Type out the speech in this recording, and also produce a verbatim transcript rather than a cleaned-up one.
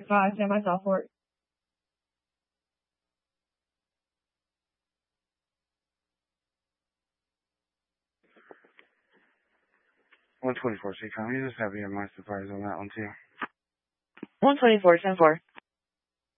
five, stand by Southport. one twenty-four, Seacom. You just have your master fires on that one, too. one twenty-four, ten four.